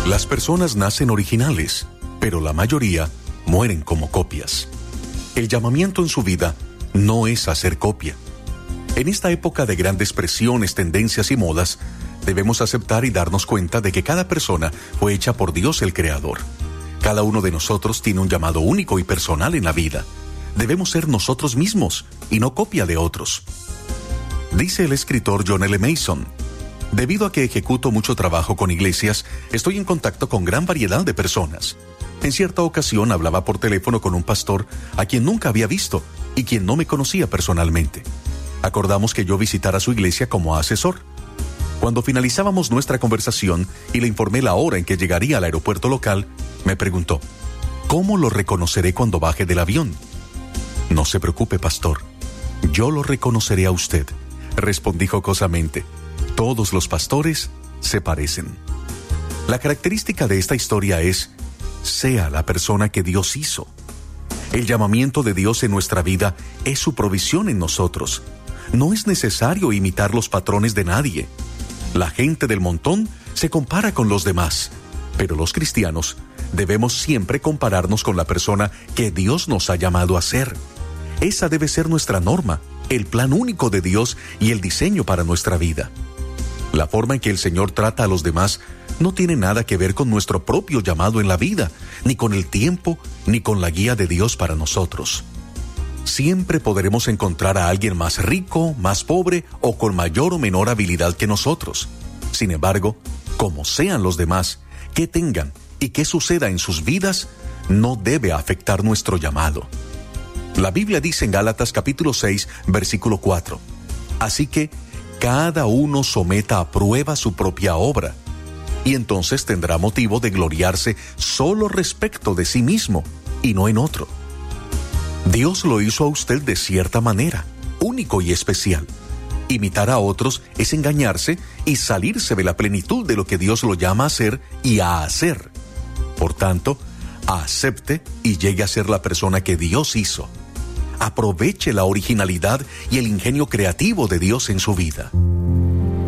Las personas nacen originales, pero la mayoría mueren como copias. El llamamiento en su vida no es hacer copia. En esta época de grandes presiones, tendencias y modas, debemos aceptar y darnos cuenta de que cada persona fue hecha por Dios el Creador. Cada uno de nosotros tiene un llamado único y personal en la vida. Debemos ser nosotros mismos y no copia de otros. Dice el escritor John L. Mason: debido a que ejecuto mucho trabajo con iglesias, estoy en contacto con gran variedad de personas. En cierta ocasión hablaba por teléfono con un pastor a quien nunca había visto y quien no me conocía personalmente. Acordamos que yo visitara su iglesia como asesor. Cuando finalizábamos nuestra conversación y le informé la hora en que llegaría al aeropuerto local, me preguntó: ¿cómo lo reconoceré cuando baje del avión? No se preocupe, pastor. Yo lo reconoceré a usted, respondí jocosamente. Todos los pastores se parecen. La característica de esta historia es: sea la persona que Dios hizo. El llamamiento de Dios en nuestra vida es su provisión en nosotros. No es necesario imitar los patrones de nadie. La gente del montón se compara con los demás, pero los cristianos debemos siempre compararnos con la persona que Dios nos ha llamado a ser. Esa debe ser nuestra norma, el plan único de Dios y el diseño para nuestra vida. La forma en que el Señor trata a los demás no tiene nada que ver con nuestro propio llamado en la vida, ni con el tiempo, ni con la guía de Dios para nosotros. Siempre podremos encontrar a alguien más rico, más pobre o con mayor o menor habilidad que nosotros. Sin embargo, como sean los demás, qué tengan y qué suceda en sus vidas, no debe afectar nuestro llamado. La Biblia dice en Gálatas capítulo 6, versículo 4: así que cada uno someta a prueba su propia obra, y entonces tendrá motivo de gloriarse solo respecto de sí mismo y no en otro. Dios lo hizo a usted de cierta manera, único y especial. Imitar a otros es engañarse y salirse de la plenitud de lo que Dios lo llama a hacer y a hacer. Por tanto, acepte y llegue a ser la persona que Dios hizo. Aproveche la originalidad y el ingenio creativo de Dios en su vida.